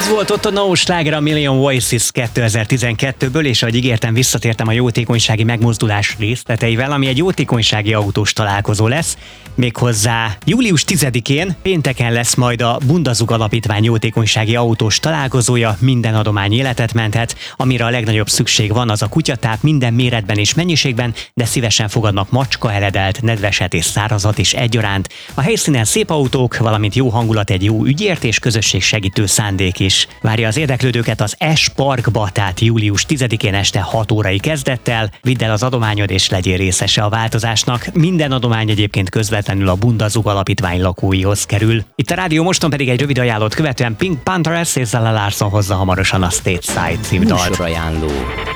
Ez volt ott a No sláger a Million Voices 2012-ből, és ahogy ígértem, visszatértem a jótékonysági megmozdulás részleteivel, ami egy jótékonysági autós találkozó lesz. Méghozzá július 10-én pénteken lesz majd a Bundazug Alapítvány jótékonysági autós találkozója. Minden adomány életet menthet, amire a legnagyobb szükség van, az a kutyatáp minden méretben és mennyiségben, de szívesen fogadnak macska eredelt, nedveset és szárazat is egyaránt. A helyszínen szép autók, valamint jó hangulat, egy jó ügyért és közösségsegítő szándék is várja az érdeklődőket az S Parkba, tehát július 10-én este 6 órai kezdettel. Vidd el az adományod és legyél részese a változásnak. Minden adomány egyébként közvetlenül a Bundazug Alapítvány lakóihoz kerül. Itt a Rádió Moston pedig egy rövid ajánlót követően Pink Panthers és Zella Larson hozza hamarosan a Stateside című dalt. Műsorajánló.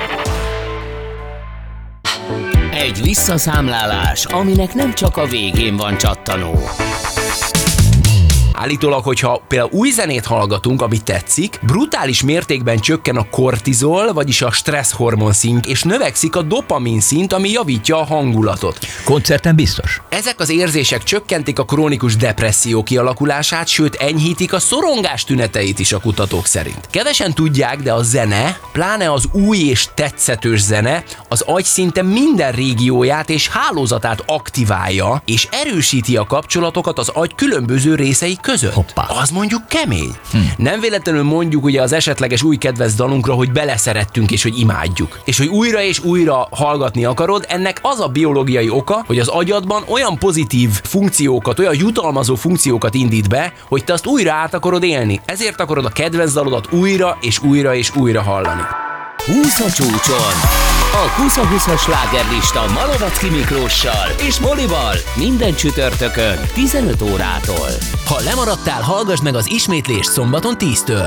Egy visszaszámlálás, aminek nem csak a végén van csattanó. Állítólag, hogyha például új zenét hallgatunk, ami tetszik, brutális mértékben csökken a kortizol, vagyis a stressz hormon szint, és növekszik a dopamin szint, ami javítja a hangulatot. Koncerten biztos. Ezek az érzések csökkentik a krónikus depresszió kialakulását, sőt enyhítik a szorongás tüneteit is a kutatók szerint. Kevesen tudják, de a zene, pláne az új és tetszetős zene, az agy szinte minden régióját és hálózatát aktiválja, és erősíti a kapcsolatokat az agy különböző részei között. Hoppá. Az mondjuk kemény. Nem véletlenül mondjuk ugye az esetleges új kedvenc dalunkra, hogy beleszerettünk és hogy imádjuk. És hogy újra hallgatni akarod, ennek az a biológiai oka, hogy az agyadban olyan pozitív funkciókat, olyan jutalmazó funkciókat indít be, hogy te azt újra át akarod élni. Ezért akarod a kedvenc dalodat újra és újra hallani. 20 a csúcson. A 20-20-as slágerlista Malovacki Miklóssal és Molival minden csütörtökön 15 órától. Ha lemaradtál, hallgass meg az ismétlést szombaton 10-től.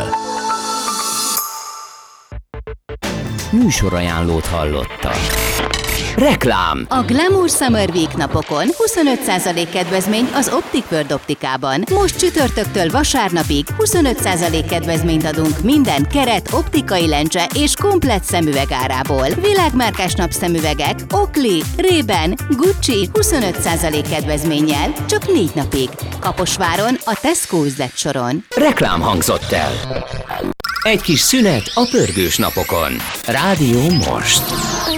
Műsorajánlót hallottak. Reklám. A Glamour Summer Week napokon 25% kedvezmény az Optic World optikában. Most csütörtöktől vasárnapig 25% kedvezményt adunk minden keret, optikai lencse és komplett szemüveg árából. Világmárkás napszemüvegek, Oakley, Ray-Ban, Gucci 25% kedvezménnyel csak 4 napig. Kaposváron, a Tesco üzletsoron. Reklám hangzott el. Egy kis szünet a pörgős napokon. Rádió Most.